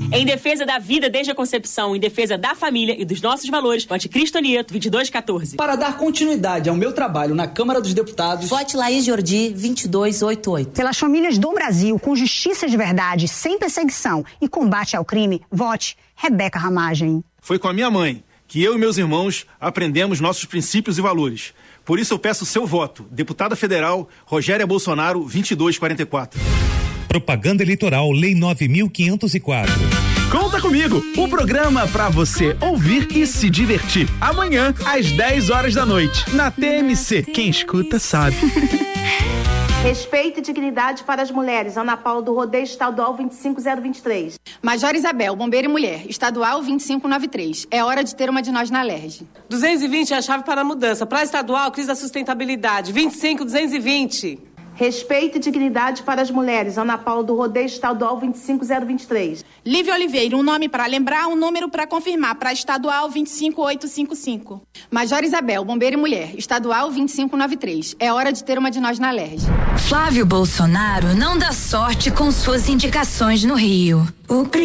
Em defesa da vida desde a concepção, em defesa da família e dos nossos valores, vote Cristo Nieto, 2214. Para dar continuidade ao meu trabalho na Câmara dos Deputados, vote Laís Jordi, 2288. Pelas famílias do Brasil, com justiça de verdade, sem perseguição e combate ao crime, vote Rebeca Ramagem. Foi com a minha mãe que eu e meus irmãos aprendemos nossos princípios e valores. Por isso eu peço o seu voto. Deputada Federal, Rogéria Bolsonaro, 2244. Propaganda Eleitoral, Lei 9.504. Conta comigo, o programa pra você ouvir e se divertir. Amanhã, às 10 horas da noite, na TMC. Quem escuta sabe. Respeito e dignidade para as mulheres. Ana Paula do Rodeio Estadual 25023. Major Isabel, Bombeiro e Mulher, Estadual 2593. É hora de ter uma de nós na LERJ. 220 é a chave para a mudança. Para a Estadual, crise da sustentabilidade. 25220. Respeito e dignidade para as mulheres. Ana Paula do Rodeio Estadual 25023. Lívia Oliveira, um nome para lembrar, um número para confirmar. Para a Estadual 25855. Major Isabel, Bombeiro e Mulher, Estadual 2593. É hora de ter uma de nós na LERJ. Flávio Bolsonaro não dá sorte com suas indicações no Rio.